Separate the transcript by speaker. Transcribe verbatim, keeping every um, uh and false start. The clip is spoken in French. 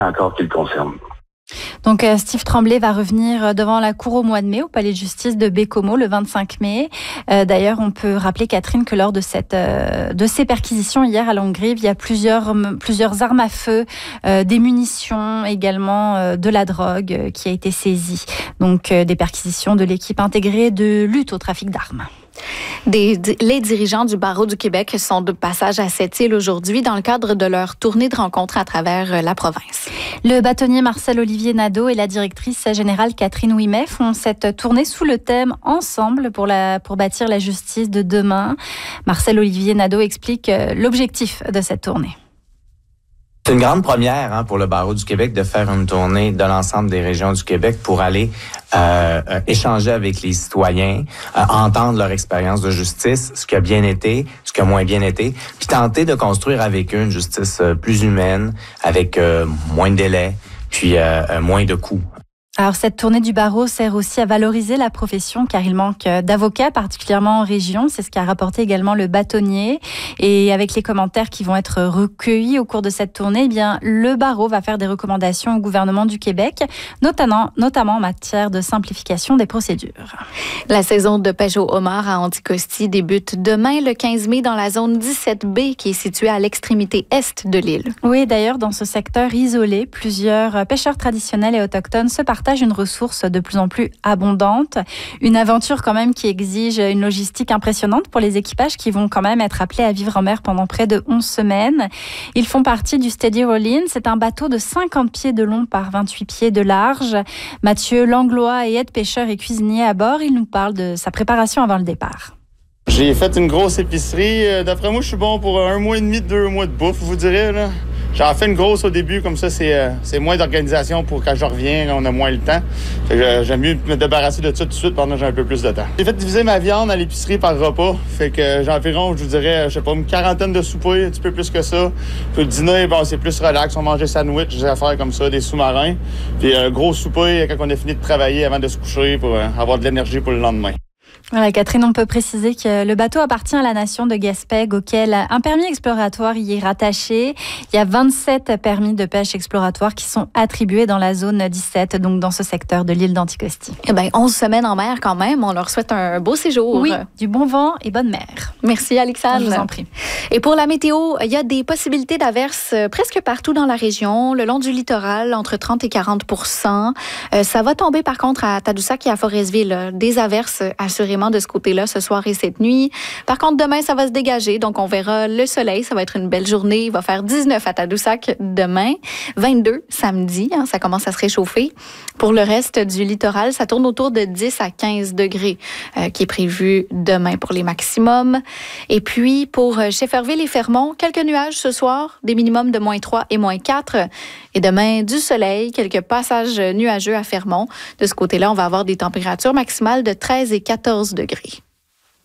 Speaker 1: encore qui le concerne.
Speaker 2: Donc, euh, Steve Tremblay va revenir devant la Cour au mois de mai, au Palais de justice de Baie-Comeau, le vingt-cinq mai. Euh, d'ailleurs, on peut rappeler, Catherine, que lors de, cette, euh, de ces perquisitions hier à Longuerive, il y a plusieurs, plusieurs armes à feu, euh, des munitions, également euh, de la drogue euh, qui a été saisie. Donc, euh, des perquisitions de l'équipe intégrée de lutte au trafic d'armes.
Speaker 3: Des, les dirigeants du barreau du Québec sont de passage à Sept-Îles aujourd'hui dans le cadre de leur tournée de rencontres à travers la province.
Speaker 2: Le bâtonnier Marcel-Olivier Nadeau et la directrice générale Catherine Ouimet font cette tournée sous le thème « Ensemble pour, la, pour bâtir la justice de demain ». Marcel-Olivier Nadeau explique l'objectif de cette tournée.
Speaker 4: C'est une grande première hein, pour le barreau du Québec de faire une tournée de l'ensemble des régions du Québec pour aller euh, euh, échanger avec les citoyens, euh, entendre leur expérience de justice, ce qui a bien été, ce qui a moins bien été, puis tenter de construire avec eux une justice euh, plus humaine, avec euh, moins de délais, puis euh, moins de coûts.
Speaker 2: Alors, cette tournée du barreau sert aussi à valoriser la profession car il manque d'avocats, particulièrement en région. C'est ce qu'a rapporté également le bâtonnier. Et avec les commentaires qui vont être recueillis au cours de cette tournée, eh bien, le barreau va faire des recommandations au gouvernement du Québec, notamment, notamment en matière de simplification des procédures.
Speaker 3: La saison de pêche au homard à Anticosti débute demain, le quinze mai, dans la zone dix-sept B qui est située à l'extrémité est de l'île.
Speaker 2: Oui, d'ailleurs, dans ce secteur isolé, plusieurs pêcheurs traditionnels et autochtones se partagent une ressource de plus en plus abondante. Une aventure quand même qui exige une logistique impressionnante pour les équipages qui vont quand même être appelés à vivre en mer pendant près de onze semaines. Ils font partie du Steady Rollin. C'est un bateau de cinquante pieds de long par vingt-huit pieds de large. Mathieu Langlois est aide-pêcheur et cuisinier à bord. Il nous parle de sa préparation avant le départ.
Speaker 5: J'ai fait une grosse épicerie. D'après moi, je suis bon pour un mois et demi, deux mois de bouffe, je vous dirais, là. J'en fais une grosse au début, comme ça, c'est, euh, c'est moins d'organisation pour quand je reviens, on a moins le temps. Fait que j'aime mieux me débarrasser de ça tout de suite pendant que j'ai un peu plus de temps. J'ai fait diviser ma viande à l'épicerie par repas. Fait que j'ai environ, je vous dirais, je sais pas, une quarantaine de soupers, un petit peu plus que ça. Puis le dîner, bon, c'est plus relax. On mange des sandwichs, des affaires comme ça, des sous-marins. Puis un euh, gros souper quand on a fini de travailler avant de se coucher pour euh, avoir de l'énergie pour le lendemain.
Speaker 2: Voilà, Catherine, on peut préciser que le bateau appartient à la nation de Gaspègue, auquel un permis exploratoire y est rattaché. Il y a vingt-sept permis de pêche exploratoire qui sont attribués dans la zone dix-sept, donc dans ce secteur de l'île d'Anticosti.
Speaker 3: Eh bien, onze semaines en mer quand même. On leur souhaite un beau séjour.
Speaker 2: Oui, du bon vent et bonne mer.
Speaker 3: Merci, Alexandre.
Speaker 2: Je vous en prie.
Speaker 3: Et pour la météo, il y a des possibilités d'averses presque partout dans la région, le long du littoral, entre trente et quarante pour cent. Euh, ça va tomber par contre à Tadoussac et à Forestville. Des averses assurément de ce côté-là ce soir et cette nuit. Par contre, demain, ça va se dégager. Donc, on verra le soleil. Ça va être une belle journée. Il va faire dix-neuf à Tadoussac demain, vingt-deux samedi. Hein, ça commence à se réchauffer. Pour le reste du littoral, ça tourne autour de dix à quinze degrés euh, qui est prévu demain pour les maximums. Et puis, pour Shefferville et Fermont, quelques nuages ce soir, des minimums de moins trois et moins quatre. Et demain, du soleil, quelques passages nuageux à Fermont. De ce côté-là, on va avoir des températures maximales de treize et quatorze degrés.